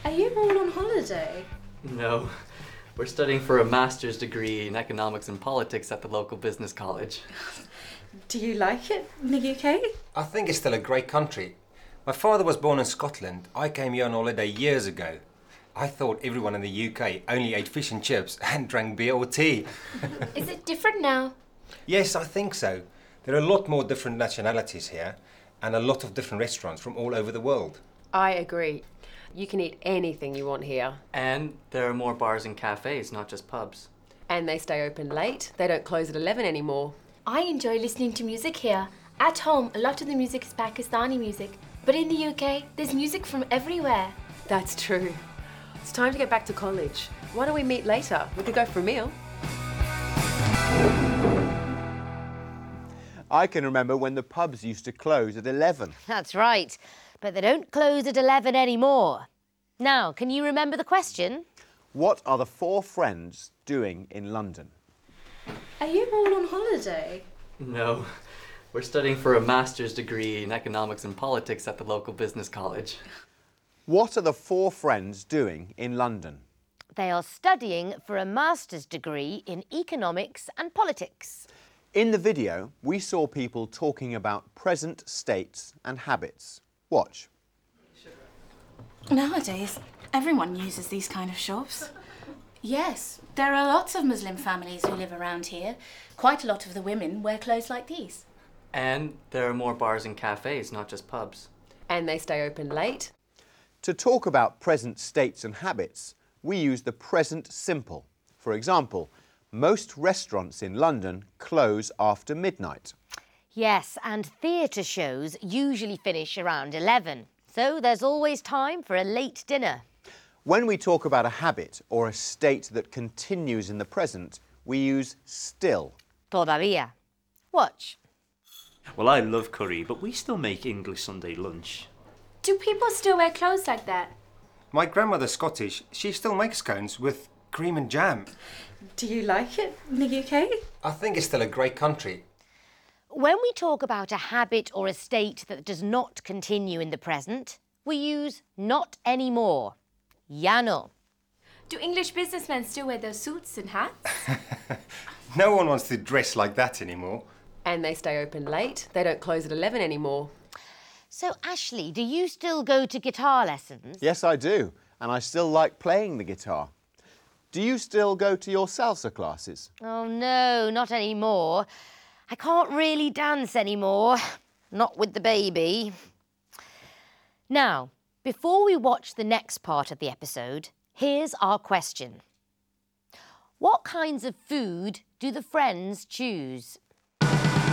Are you all on holiday? No, we're studying for a master's degree in economics and politics at the local business college. Do you like it in the UK? I think it's still a great country. My father was born in Scotland. I came here on holiday years ago. I thought everyone in the UK only ate fish and chips and drank beer or tea. Is it different now? Yes, I think so. There are a lot more different nationalities here and a lot of different restaurants from all over the world. I agree. You can eat anything you want here. And there are more bars and cafes, not just pubs. And they stay open late. They don't close at 11 anymore. I enjoy listening to music here. At home, a lot of the music is Pakistani music. But in the UK, there's music from everywhere. That's true. It's time to get back to college. Why don't we meet later? We could go for a meal. I can remember when the pubs used to close at 11. That's right. But they don't close at 11 anymore. Now, can you remember the question? What are the four friends doing in London? Are you all on holiday? No, we're studying for a master's degree in economics and politics at the local business college. What are the four friends doing in London? They are studying for a master's degree in economics and politics. In the video, we saw people talking about present states and habits. Watch. Nowadays, everyone uses these kind of shops. Yes, there are lots of Muslim families who live around here. Quite a lot of the women wear clothes like these. And there are more bars and cafes, not just pubs. And they stay open late. To talk about present states and habits, we use the present simple. For example, most restaurants in London close after midnight. Yes, and theatre shows usually finish around 11. So there's always time for a late dinner. When we talk about a habit or a state that continues in the present, we use still. Todavía. Watch. Well, I love curry, but we still make English Sunday lunch. Do people still wear clothes like that? My grandmother's Scottish. She still makes scones with cream and jam. Do you like it in the UK? I think it's still a great country. When we talk about a habit or a state that does not continue in the present, we use not anymore. Ya no. Do English businessmen still wear those suits and hats? No one wants to dress like that anymore. And they stay open late. They don't close at 11 anymore. So, Ashley, do you still go to guitar lessons? Yes, I do. And I still like playing the guitar. Do you still go to your salsa classes? Oh, no, not anymore. I can't really dance anymore. Not with the baby. Now, before we watch the next part of the episode, here's our question. What kinds of food do the friends choose?